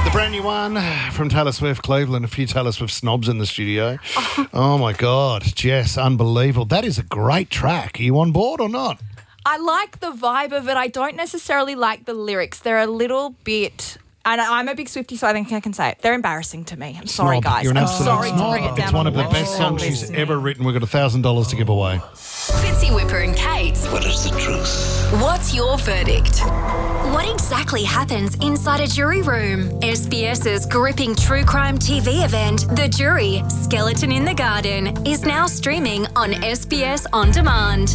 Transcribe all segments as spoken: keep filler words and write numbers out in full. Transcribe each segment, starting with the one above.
The brand new one from Taylor Swift, Cleveland. A few Taylor Swift snobs in the studio. Oh, my God. Jess, unbelievable. That is a great track. Are you on board or not? I like the vibe of it. I don't necessarily like the lyrics. They're a little bit... And I'm a big Swiftie, so I think I can say it. They're embarrassing to me. I'm sorry, Snob. guys. You're an I'm absolute sorry snob. to bring it down. It's one of the on best the songs list. she's ever written. We've got one thousand dollars to give away. Fitzy Whipper and Kate. What is the truth? What's your verdict? What exactly happens inside a jury room? SBS's gripping true crime T V event, The Jury, Skeleton in the Garden, is now streaming on S B S On Demand.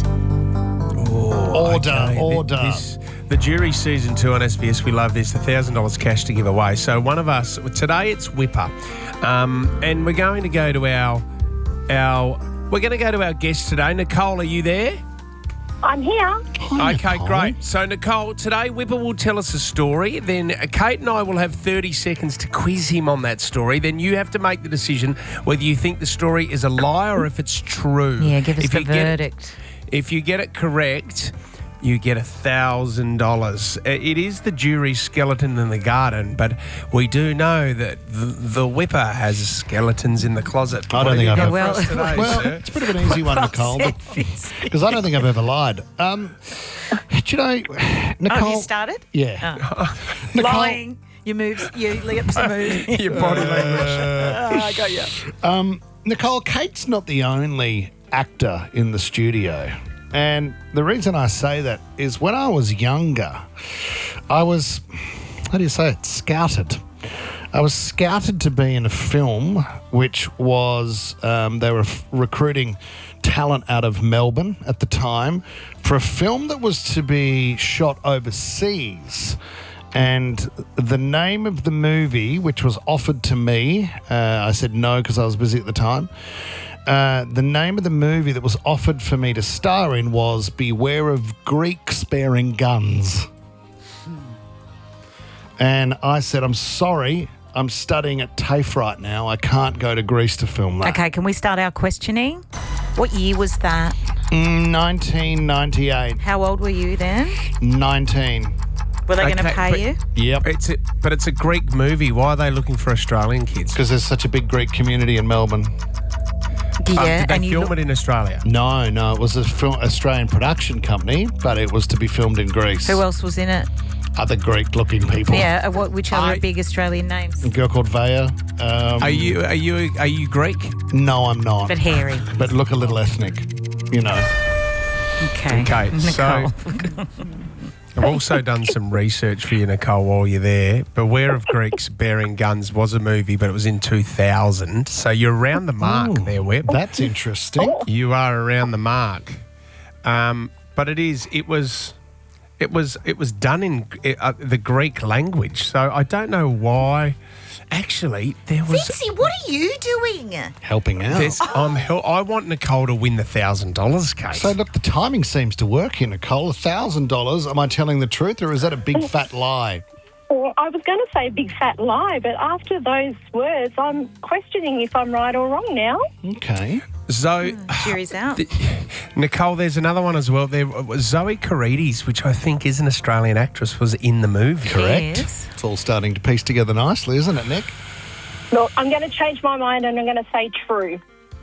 Oh, Order, okay. order. This, the Jury season two on S B S. We love this. one thousand dollars cash to give away. So one of us today, it's Whipper, um, and we're going to go to our our. We're going to go to our guest today. Nicole, are you there? I'm here. Hi, Okay, Nicole. great. So, Nicole, today Whipper will tell us a story. Then Kate and I will have thirty seconds to quiz him on that story. Then you have to make the decision whether you think the story is a lie or if it's true. Yeah, give us If the you get it- verdict. If you get it correct, you get one thousand dollars. It is the Jury Skeleton in the Garden, but we do know that the, the Whipper has skeletons in the closet. I don't What think have you I've got ever- for us today, Well, sir? it's a bit of an easy one, Nicole, because I don't think I've ever lied. Um, do you know, Nicole? Oh, you started? Yeah. Oh. Nicole, Lying. Your moves, your lips are moving. Your body language. Oh, I got you. Um, Nicole, Kate's not the only actor in the studio. And the reason I say that is when I was younger, I was, how do you say it, scouted. I was scouted to be in a film which was, um, they were f- recruiting talent out of Melbourne at the time for a film that was to be shot overseas. And the name of the movie, which was offered to me, uh, I said no because I was busy at the time. Uh, the name of the movie that was offered for me to star in was Beware of Greeks Bearing Guns. And I said, I'm sorry, I'm studying at TAFE right now. I can't go to Greece to film that. Okay, can we start our questioning? What year was that? Mm, nineteen ninety-eight. How old were you then? nineteen. Were they going to Okay, pay but- you? Yep. It's a, but it's a Greek movie. Why are they looking for Australian kids? Because there's such a big Greek community in Melbourne. Yeah, Um, did they and you film look- it in Australia? No, no, it was a film, Australian production company, but it was to be filmed in Greece. Who else was in it? Other Greek-looking people. Yeah, uh, what? Which other I- big Australian names? A girl called Vaya. Um, Are you are you are you Greek? No, I'm not. But hairy. But look a little ethnic, you know. Okay. Okay, so Nicole. I've also done some research for you, Nicole, while you're there. Beware of Greeks Bearing Guns was a movie, but it was in two thousand. So you're around the mark Ooh, there, Webb. That's interesting. You are around the mark. Um, but it is, it was, it was, it was done in uh, the Greek language. So I don't know why. Actually, there was. Fitzy, what are you doing? Helping out. There's, I'm hel- I want Nicole to win the thousand dollars, Kate. So look, the timing seems to work here, Nicole. A thousand dollars. Am I telling the truth, or is that a big fat lie? Well, I was going to say a big fat lie, but after those words, I'm questioning if I'm right or wrong now. Okay. Zoe, Jury's out. th- Nicole, there's another one as well. There was Zoe Carides, which I think is an Australian actress, was in the movie. Correct. Yes. It's all starting to piece together nicely, isn't it, Nick? Look, I'm going to change my mind and I'm going to say true.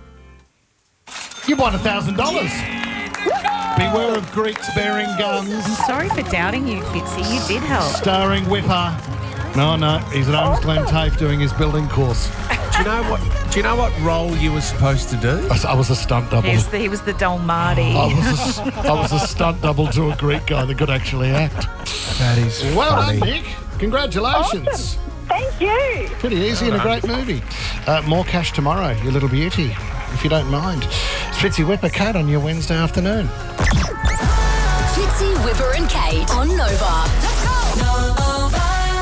You won a thousand dollars. Beware of Greeks bearing guns. I'm sorry for doubting you, Fitzy. You did help. Starring Whipper. No, no, he's at Holmes Glen TAFE doing his building course. Do you know what? Do you know what role you were supposed to do? I, I was a stunt double. He was the, he was the Dolmati. I was, a, I was a stunt double to a Greek guy that could actually act. That is Well funny. done, Nick. Congratulations. Awesome. Thank you. Pretty easy and a great movie. Uh, more cash tomorrow, you little beauty, if you don't mind. It's Fitzy Whipper, Kate, on your Wednesday afternoon. Fitzy, Whipper and Kate on Nova. Let's go. Nova.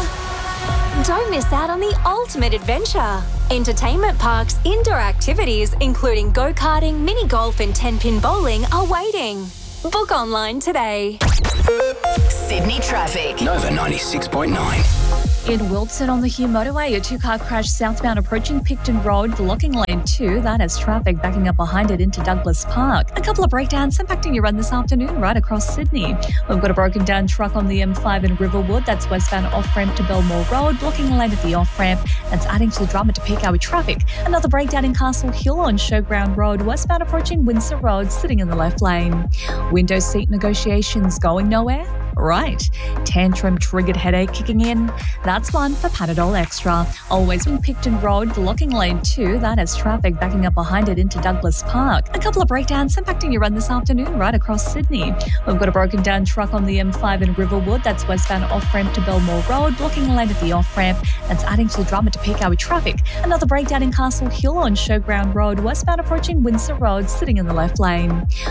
Don't miss out on the ultimate adventure. Entertainment Park's indoor activities, including go-karting, mini golf and ten-pin bowling, are waiting. Book online today. Sydney traffic. Nova ninety-six point nine. In Wilson on the Hume motorway, a two-car crash southbound approaching Picton Road, blocking lane two. That has traffic backing up behind it into Douglas Park. A couple of breakdowns impacting your run this afternoon right across Sydney. We've got a broken down truck on the M five in Riverwood. That's westbound off-ramp to Belmore Road, blocking lane at the off-ramp. That's adding to the drama to peak hour traffic. Another breakdown in Castle Hill on Showground Road, westbound approaching Windsor Road, sitting in the left lane. Window seat negotiations going nowhere? Right. Tantrum triggered headache kicking in? That's one for Panadol Extra. Always in Picton Road, blocking lane two. That has traffic backing up behind it into Douglas Park. A couple of breakdowns impacting your run this afternoon right across Sydney. We've got a broken down truck on the M five in Riverwood. That's westbound off-ramp to Belmore Road, blocking lane at the off-ramp. That's adding to the drama to peak hour traffic. Another breakdown in Castle Hill on Showground Road, westbound approaching Windsor Road, sitting in the left lane.